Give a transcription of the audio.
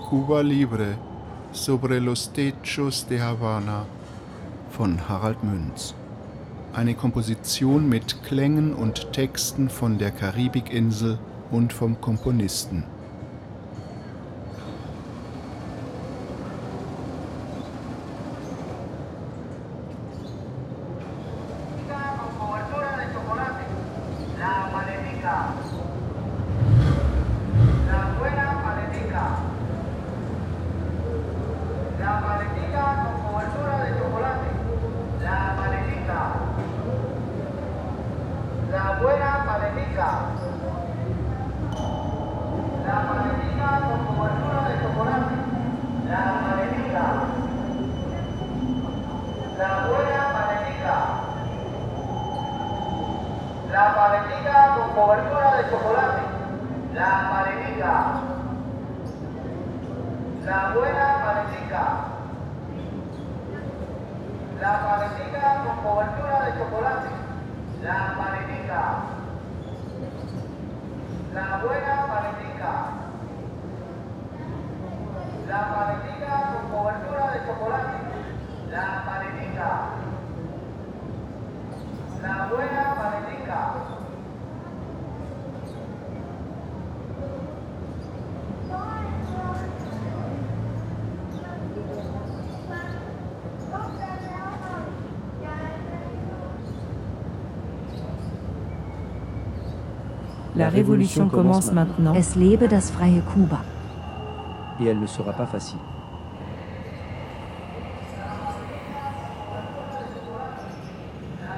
Cuba Libre sobre los techos de Havana von Harald Münz. Eine Komposition mit Klängen und Texten von der Karibikinsel und vom Komponisten. La paletica con cobertura de chocolate. La paletica. La buena paletica. La paletica con cobertura de chocolate. La paletica. La buena paletica. La paletica con cobertura de chocolate. La paletica. La buena paletica. La révolution commence maintenant. Es lebe das freie Kuba. Et elle ne sera pas facile.